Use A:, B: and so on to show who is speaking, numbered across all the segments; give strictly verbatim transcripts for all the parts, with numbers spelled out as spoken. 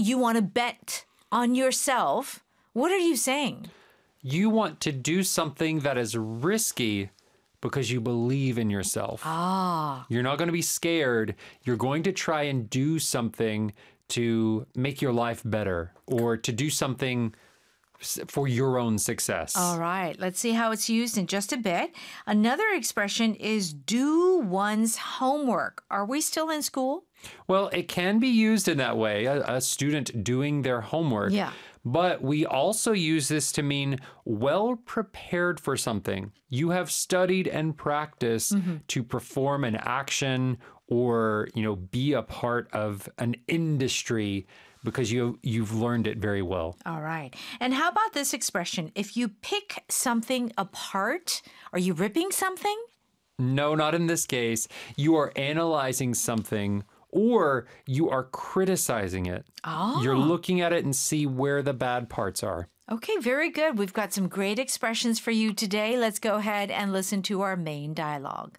A: you want to bet on yourself, what are you saying?
B: You want to do something that is risky because you believe in yourself.
A: Ah.
B: You're not going to be scared. You're going to try and do something to make your life better or to do something for your own success.
A: All right. Let's see how it's used in just a bit. Another expression is do one's homework. Are we still in school?
B: Well, it can be used in that way, a, a student doing their homework.
A: Yeah.
B: But we also use this to mean well prepared for something. You have studied and practiced mm-hmm. to perform an action or, you know, be a part of an industry because you, you've learned it very well.
A: All right. And how about this expression? If you pick something apart, are you ripping something?
B: No, not in this case. You are analyzing something or you are criticizing it.
A: Oh.
B: You're looking at it and see where the bad parts are.
A: Okay, very good. We've got some great expressions for you today. Let's go ahead and listen to our main dialogue.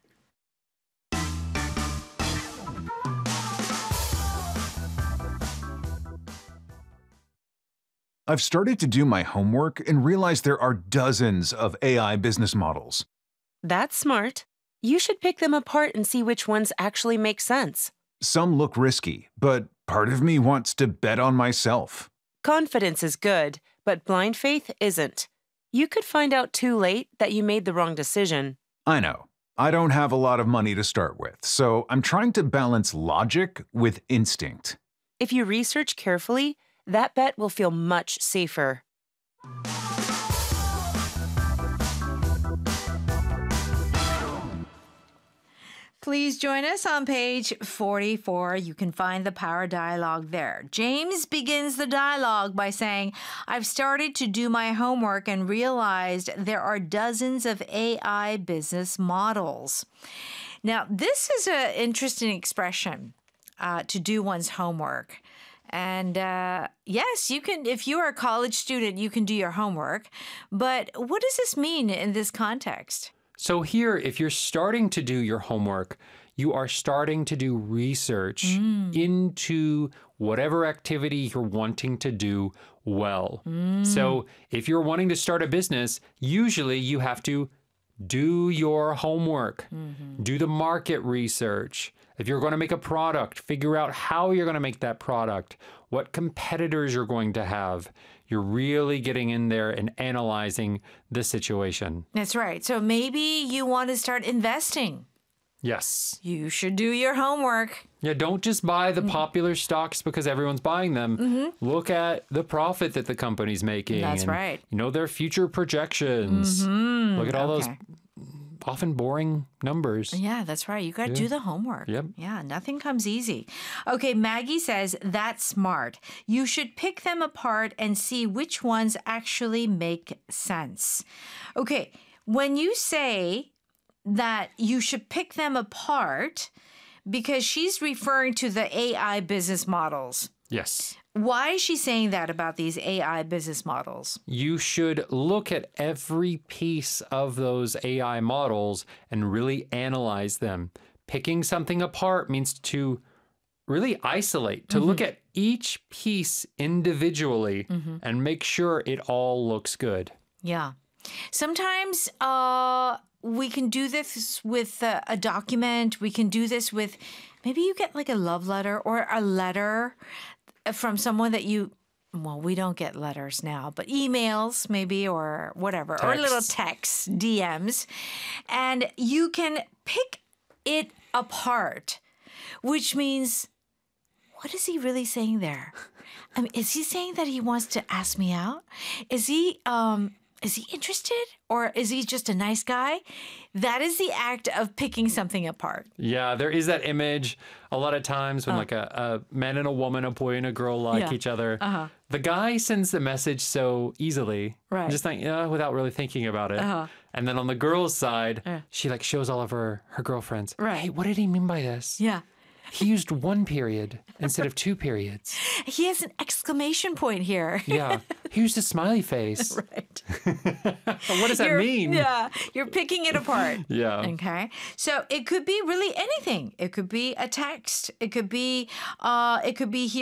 C: I've started to do my homework and realized there are dozens of A I business models.
D: That's smart. You should pick them apart and see which ones actually make sense.
C: Some look risky, but part of me wants to bet on myself.
D: Confidence is good, but blind faith isn't. You could find out too late that you made the wrong decision.
C: I know. I don't have a lot of money to start with, so I'm trying to balance logic with instinct.
D: If you research carefully, that bet will feel much safer.
A: Please join us on page forty-four. You can find the power dialogue there. James begins the dialogue by saying, I've started to do my homework and realized there are dozens of A I business models. Now, this is an interesting expression, uh, to do one's homework. And uh, yes, you can, if you are a college student, you can do your homework. But what does this mean in this context?
B: So here, if you're starting to do your homework, you are starting to do research mm. into whatever activity you're wanting to do well. Mm. So if you're wanting to start a business, usually you have to do your homework, mm-hmm. do the market research. If you're going to make a product, figure out how you're going to make that product, what competitors you're going to have. You're really getting in there and analyzing the situation.
A: That's right. So maybe you want to start investing.
B: Yes.
A: You should do your homework.
B: Yeah, don't just buy the popular stocks because everyone's buying them. Mm-hmm. Look at the profit that the company's making.
A: That's
B: and,
A: right.
B: You know, their future projections.
A: Mm-hmm.
B: Look at all
A: okay.
B: those often boring numbers.
A: Yeah, that's right. You got to
B: yeah.
A: do the homework.
B: Yep.
A: Yeah, nothing comes easy. Okay, Maggie says, that's smart. You should pick them apart and see which ones actually make sense. Okay, when you say that you should pick them apart, because she's referring to the A I business models.
B: Yes.
A: Why is she saying that about these A I business models?
B: You should look at every piece of those A I models and really analyze them. Picking something apart means to really isolate, to mm-hmm. look at each piece individually mm-hmm. and make sure it all looks good.
A: Yeah. Sometimes uh, we can do this with a, a document. We can do this with, maybe you get like a love letter or a letter from someone that you, well, we don't get letters now, but emails maybe or whatever,
B: Texts.
A: or little texts, D Ms. And you can pick it apart, which means, what is he really saying there? I mean, is he saying that he wants to ask me out? Is he, um, is he interested? Or is he just a nice guy? That is the act of picking something apart.
B: Yeah, there is that image a lot of times when uh, like a, a man and a woman, a boy and a girl like
A: yeah.
B: each other.
A: Uh-huh.
B: The guy sends the message so easily,
A: right.
B: just like, yeah, without really thinking about it.
A: Uh-huh.
B: And then on the girl's side,
A: yeah.
B: she like shows all of her, her girlfriends.
A: Right.
B: Hey, what did he mean by this?
A: Yeah.
B: He used one period instead of two periods.
A: He has an exclamation point here.
B: Yeah. He used a smiley face.
A: Right.
B: What does that
A: you're,
B: mean?
A: Yeah. You're picking it apart.
B: Yeah.
A: Okay. So it could be really anything. It could be a text. It could be, uh, it could be here.